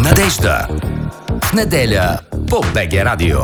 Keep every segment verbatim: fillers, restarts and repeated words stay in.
Надежда. В неделя по БГ Радио.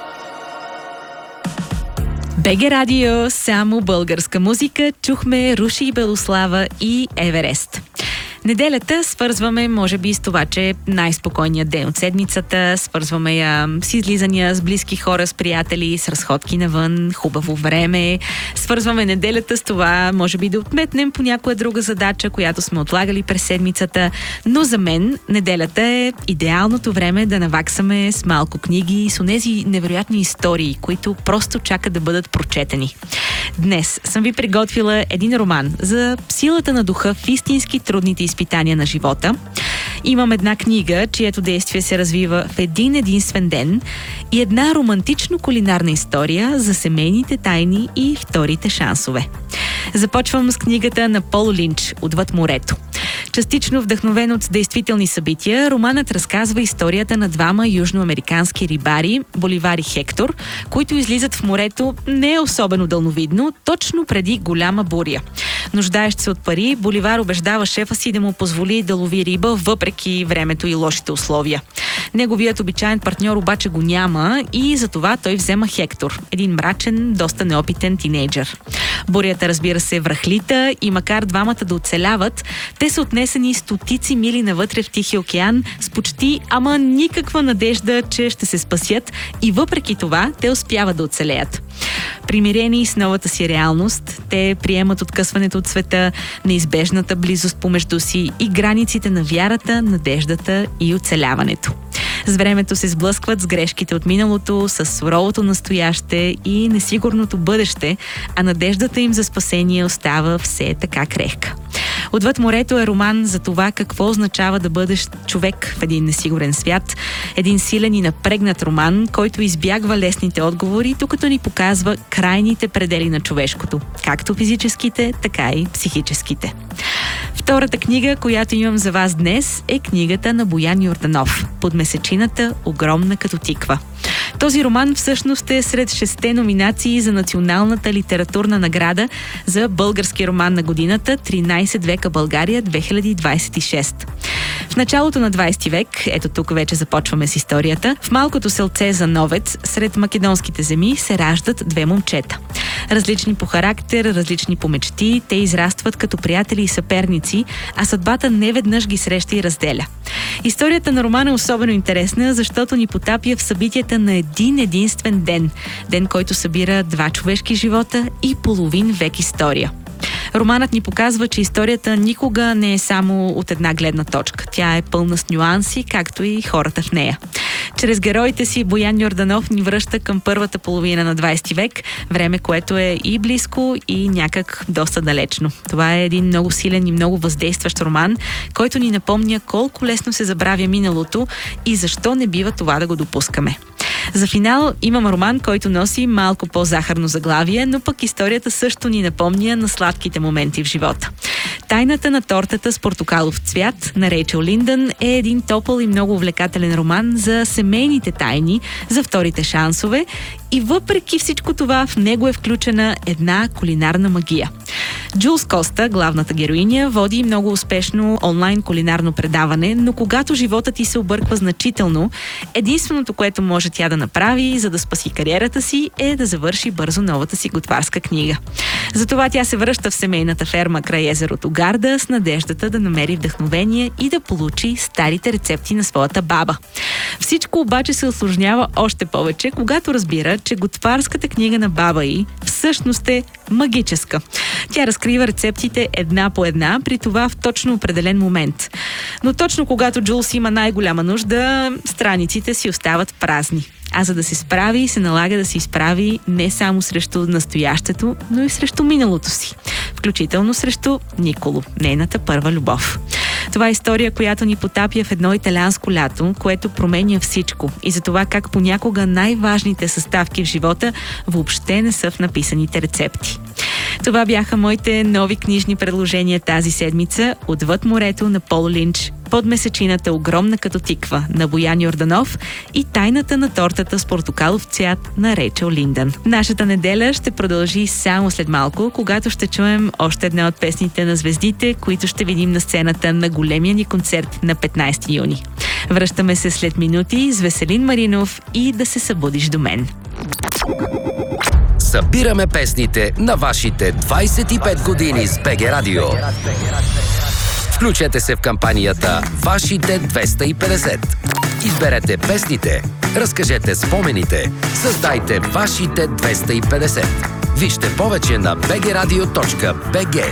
БГ Радио, само българска музика. Чухме Руши Белослава и Еверест. Неделята свързваме, може би, с това, че е най-спокойният ден от седмицата. Свързваме я с излизания с близки хора, с приятели, с разходки навън, хубаво време. Свързваме неделята с това, може би, да отметнем по някоя друга задача, която сме отлагали през седмицата. Но за мен неделята е идеалното време да наваксаме с малко книги, с онези невероятни истории, които просто чакат да бъдат прочетени. Днес съм ви приготвила един роман за силата на духа в истински трудните изпитания на живота. Имам една книга, чието действие се развива в един единствен ден, и една романтично-кулинарна история за семейните тайни и вторите шансове. Започвам с книгата на Пол Линч "Отвъд морето". Частично вдъхновен от действителни събития, романът разказва историята на двама южноамерикански рибари, Боливар и Хектор, които излизат в морето не особено дълновидно, точно преди голяма буря. Нуждаещ се от пари, Боливар убеждава шефа си да му позволи да лови риба, въпреки времето и лошите условия. Неговият обичаен партньор обаче го няма и затова той взема Хектор, един мрачен, доста неопитен тинейджър. Бурята, разбира се, връхлита и макар двамата да оцеляват, те са отнесени стотици мили навътре в Тихия океан с почти, ама никаква надежда, че ще се спасят, и въпреки това те успяват да оцелеят. Примирени с новата си реалност, те приемат откъсването от света, неизбежната близост помежду си и границите на вярата, надеждата и оцеляването. С времето се сблъскват с грешките от миналото, с суровото настояще и несигурното бъдеще, а надеждата им за спасение остава все така крехка. "Отвъд морето" е роман за това какво означава да бъдеш човек в един несигурен свят. Един силен и напрегнат роман, който избягва лесните отговори, докато ни показва крайните предели на човешкото, както физическите, така и психическите. Втората книга, която имам за вас днес, е книгата на Боян Йорданов "Под месечината, огромна като тиква". Този роман всъщност е сред шесте номинации за Националната литературна награда за български роман на годината тринайсет века България две хиляди двайсет и шеста. В началото на двайсети век, ето тук вече започваме с историята, в малкото селце Зановец, сред македонските земи, се раждат две момчета. Различни по характер, различни по мечти, те израстват като приятели и съперници, а съдбата неведнъж ги среща и разделя. Историята на романа е особено интересна, защото ни потапя в събитията на един единствен ден. Ден, който събира два човешки живота и половин век история. Романът ни показва, че историята никога не е само от една гледна точка. Тя е пълна с нюанси, както и хората в нея. Чрез героите си Боян Йорданов ни връща към първата половина на двайсети век, време, което е и близко, и някак доста далечно. Това е един много силен и много въздействащ роман, който ни напомня колко лесно се забравя миналото и защо не бива това да го допускаме. За финал имам роман, който носи малко по-захарно заглавие, но пък историята също ни напомня на сладките моменти в живота. "Тайната на тортата с портокалов цвят" на Рейчел Линдън е един топъл и много увлекателен роман за семейните тайни, за вторите шансове, и въпреки всичко това в него е включена една кулинарна магия. Джулс Коста, главната героиня, води много успешно онлайн кулинарно предаване, но когато животът ти се обърква значително, единственото, което може тя да направи, за да спаси кариерата си, е да завърши бързо новата си готварска книга. Затова тя се връща в семейната ферма край езерото Гарда с надеждата да намери вдъхновение и да получи старите рецепти на своята баба. Всичко обаче се усложнява още повече, когато разбира, че готварската книга на баба й всъщност е магическа. Тя разкрива рецептите една по една, при това в точно определен момент. Но точно когато Джулс има най-голяма нужда, страниците си остават празни. А за да се справи, се налага да се изправи не само срещу настоящето, но и срещу миналото си. Включително срещу Николо, нейната първа любов. Това е история, която ни потапя в едно италианско лято, което променя всичко, и за това как понякога най-важните съставки в живота въобще не са в написаните рецепти. Това бяха моите нови книжни предложения тази седмица. "Отвъд морето" на Пол Линч, "Под месечината, огромна като тиква" на Боян Йорданов и "Тайната на тортата с портокалов цвят" на Рейчел Линдън. Нашата неделя ще продължи само след малко, когато ще чуем още една от песните на звездите, които ще видим на сцената на големия ни концерт на петнайсети юни. Връщаме се след минути с Веселин Маринов и Да се събудиш до мен. Събираме песните на вашите двайсет и пет години с БГ Радио. Включете се в кампанията Вашите двеста и петдесет. Изберете песните, разкажете спомените, създайте Вашите двеста и петдесет. Вижте повече на би джи радио точка би джи.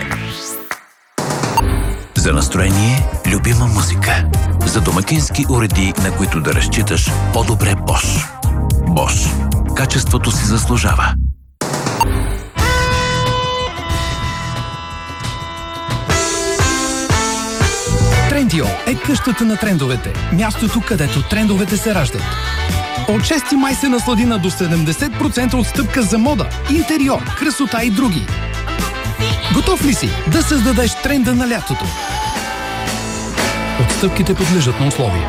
За настроение, любима музика. За домакински уреди, на които да разчиташ, по-добре Bosch. Bosch. Качеството си заслужава. Трендио е къщата на трендовете. Мястото, където трендовете се раждат. От шести май се наслади на до седемдесет процента отстъпка за мода, интериор, красота и други. Готов ли си да създадеш тренда на лятото? Отстъпките подлежат на условия.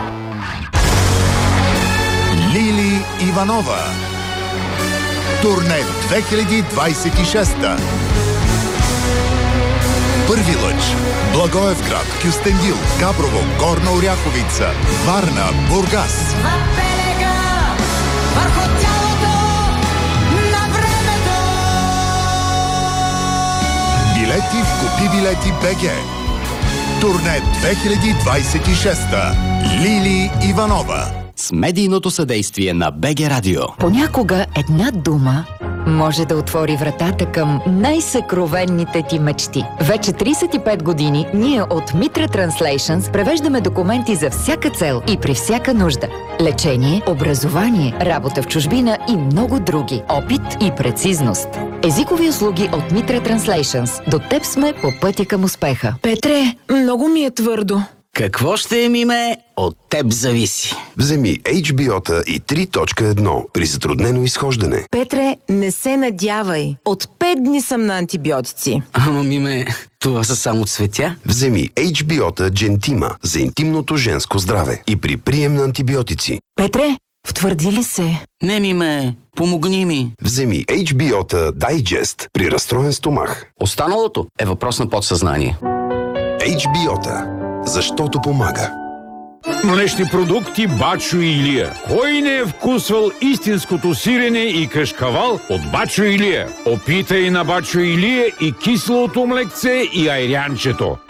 Лили Иванова. Турне две хиляди двайсет и шеста. Първи лъч. Благоевград, Кюстендил, Габрово, Горна Оряховица, Варна, Бургас. Върху тялото на времето. Билети в Купи билети БГ. Турне две хиляди двайсет и шеста. Лили Иванова. С медийното съдействие на БГ Радио. Понякога една дума може да отвори вратата към най-съкровенните ти мечти. Вече трийсет и пет години ние от Mitra Translations превеждаме документи за всяка цел и при всяка нужда. Лечение, образование, работа в чужбина и много други. Опит и прецизност. Езикови услуги от Mitra Translations. До теб сме по пътя към успеха. Петре, много ми е твърдо. Какво ще е, миме? От теб зависи. Вземи Ейч Би О-та и три точка едно при затруднено изхождане. Петре, не се надявай. От пет дни съм на антибиотици. Ама, миме, това са само цветя. Вземи Ейч Би О-та Джентима за интимното женско здраве и при прием на антибиотици. Петре, втвърди ли се? Не, миме, помогни ми. Вземи Ейч Би О-та Дайджест при разстроен стомах. Останалото е въпрос на подсъзнание. Ейч Би О-та. Защото помага. Млечни продукти Бачо Илия. Кой не е вкусвал истинското сирене и кашкавал от Бачо Илия? Опитай на Бачо Илия и киселото млекце и айрянчето.